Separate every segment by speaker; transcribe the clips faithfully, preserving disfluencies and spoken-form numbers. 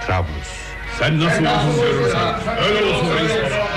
Speaker 1: Trablus.
Speaker 2: Sen nasıl uygun görürsen öyle olsun reis baba.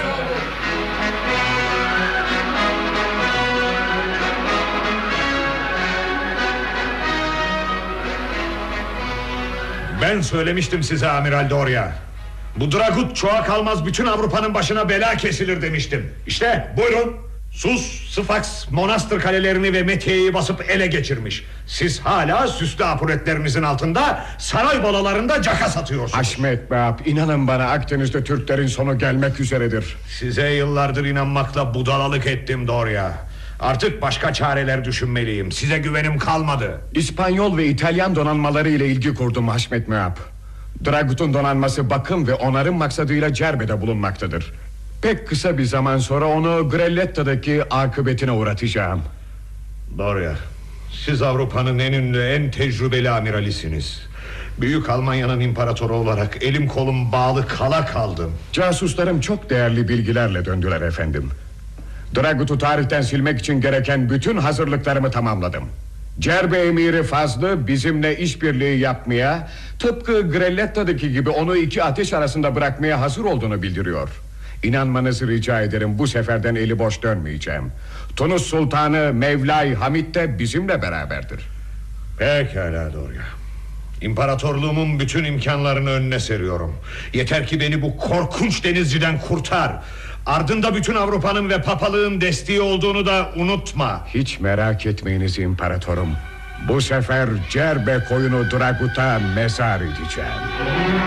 Speaker 3: Ben söylemiştim size Amiral Doria. Bu Dragut çoğa kalmaz bütün Avrupa'nın başına bela kesilir demiştim. İşte buyurun. Sus, Sfax, Monastır kalelerini ve Metiye'yi basıp ele geçirmiş. Siz hala süslü apuletlerinizin altında saray balalarında caka satıyorsunuz.
Speaker 1: Haşmet Beyap, inanın bana Akdeniz'de Türklerin sonu gelmek üzeredir.
Speaker 3: Size yıllardır inanmakla budalalık ettim Doria. Artık başka çareler düşünmeliyim. Size güvenim kalmadı.
Speaker 1: İspanyol ve İtalyan donanmaları ile ilgi kurdum Haşmet Beyap. Dragut'un donanması bakım ve onarım maksadıyla Cerbe'de bulunmaktadır. Pek kısa bir zaman sonra onu Grelletta'daki akıbetine uğratacağım.
Speaker 3: Doria, siz Avrupa'nın en ünlü, en tecrübeli amiralisiniz. Büyük Almanya'nın imparatoru olarak elim kolum bağlı kala kaldım.
Speaker 1: Casuslarım çok değerli bilgilerle döndüler efendim. Dragut'u tarihten silmek için gereken bütün hazırlıklarımı tamamladım. Cerbe emiri Fazlı bizimle işbirliği yapmaya, tıpkı Grelletta'daki gibi onu iki ateş arasında bırakmaya hazır olduğunu bildiriyor. İnanmanızı rica ederim, bu seferden eli boş dönmeyeceğim. Tunus Sultanı Mevlay Hamid de bizimle beraberdir.
Speaker 3: Pekala Doria. İmparatorluğumun bütün imkanlarını önüne seriyorum. Yeter ki beni bu korkunç denizciden kurtar. Ardında bütün Avrupa'nın ve papalığın desteği olduğunu da unutma.
Speaker 1: Hiç merak etmeyiniz imparatorum. Bu sefer Cerbe koyunu Dragut'a mezar edeceğim.